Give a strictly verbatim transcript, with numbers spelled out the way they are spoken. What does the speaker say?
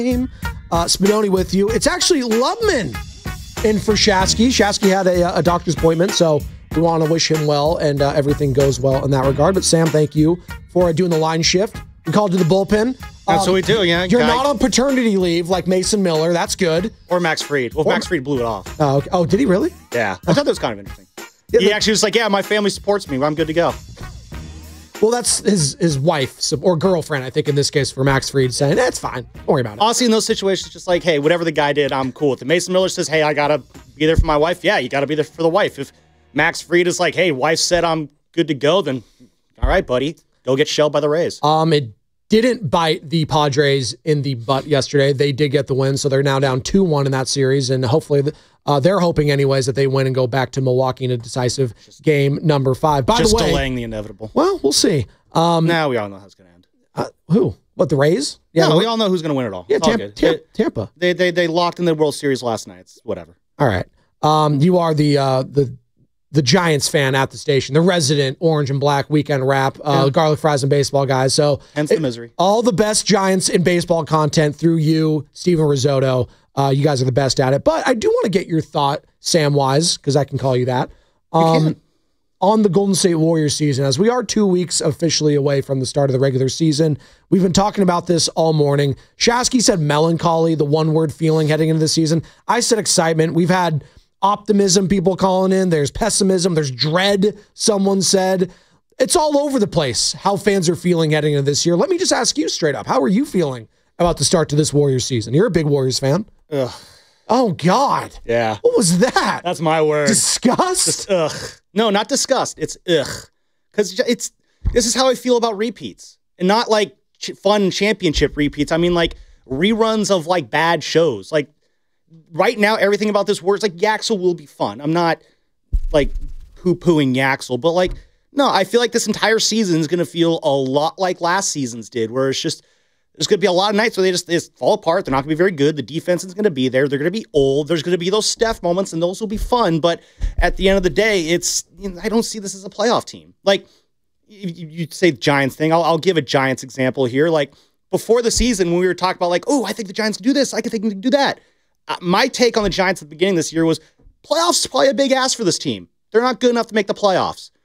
Uh, Spadoni with you. It's actually Lubman in for Shasky. Shasky had a, a doctor's appointment, so we want to wish him well, and uh, everything goes well in that regard. But Sam, thank you for uh, doing the line shift. We called to the bullpen. That's um, what we do, yeah. You're guy. not on paternity leave like Mason Miller. That's good. Or Max Fried. Well, or, Max Fried blew it off. Oh, okay. Oh, did he really? Yeah. I thought that was kind of interesting. Yeah, he the, actually was like, yeah, my family supports me. I'm good to go. Well, that's his his wife, or girlfriend, I think, in this case, for Max Fried, saying, that's eh, fine. Don't worry about it. Honestly, in those situations, just like, hey, whatever the guy did, I'm cool with it. Mason Miller says, hey, I got to be there for my wife. Yeah, you got to be there for the wife. If Max Fried is like, hey, wife said I'm good to go, then all right, buddy, go get shelled by the Rays. Um, It didn't bite the Padres in the butt yesterday. They did get the win, so they're now down two one in that series, and hopefully the, uh, they're hoping anyways that they win and go back to Milwaukee in a decisive game number five. By just the way, delaying the inevitable. Well, we'll see. Um, now we all know how it's going to end. Uh, who? What, the Rays? Yeah, no, we all know who's going to win it all. Yeah, it's all Tampa, good. Tampa, Tampa. They, they they locked in the World Series last night. It's whatever. All right. Um, you are the uh, the the Giants fan at the station, the resident orange and black weekend wrap, uh, yeah. garlic fries and baseball guys. So hence the it, misery. All the best Giants in baseball content through you, Steven Risotto. Uh, you guys are the best at it. But I do want to get your thought, Sam Wise, because I can call you that. Um, you can. On the Golden State Warriors season, as we are two weeks officially away from the start of the regular season. We've been talking about this all morning. Shasky said melancholy, the one-word feeling heading into the season. I said excitement. We've had optimism, people calling in. There's pessimism. There's dread, someone said. It's all over the place how fans are feeling heading into this year. Let me just ask you straight up. How are you feeling about the start to this Warriors season? You're a big Warriors fan. Ugh. Oh, God. Yeah. What was that? That's my word. Disgust? Just, ugh. No, not disgust. It's ugh. Because it's this is how I feel about repeats. And not like ch- fun championship repeats. I mean like reruns of like bad shows. Like right now, everything about this works. Like Yaxel will be fun. I'm not like poo-pooing Yaxel. But like, no, I feel like this entire season is going to feel a lot like last season's did. Where it's just, there's going to be a lot of nights where they just, they just fall apart. They're not going to be very good. The defense is going to be there. They're going to be old. There's going to be those Steph moments, and those will be fun. But at the end of the day, it's you know, I don't see this as a playoff team. Like, you, you say the Giants thing. I'll, I'll give a Giants example here. Like, before the season, when we were talking about, like, oh, I think the Giants can do this. I think they can do that. Uh, my take on the Giants at the beginning of this year was playoffs is probably a big ask for this team. They're not good enough to make the playoffs.